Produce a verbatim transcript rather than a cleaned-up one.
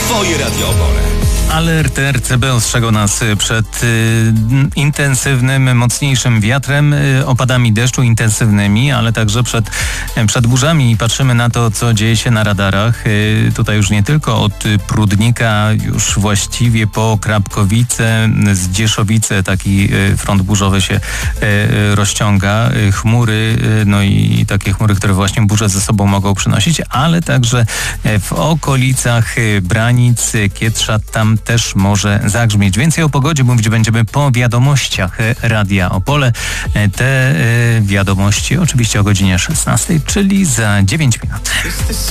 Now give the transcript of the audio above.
Twoje Radio Opole. Alert R C B ostrzegał nas przed y, intensywnym, mocniejszym wiatrem, y, opadami deszczu intensywnymi, ale także przed, przed burzami. Patrzymy na to, co dzieje się na radarach. Y, tutaj już nie tylko od Prudnika, już właściwie po Krapkowice, Zdzieszowice taki y, front burzowy się y, y, rozciąga. Y, chmury, y, no i takie chmury, które właśnie burze ze sobą mogą przynosić, ale także y, w okolicach y, Branic, y, Kietrza, tam też może zagrzmieć. Więcej o pogodzie mówić będziemy po wiadomościach Radia Opole. Te y, wiadomości oczywiście o godzinie szesnastej, czyli za dziewięć minut.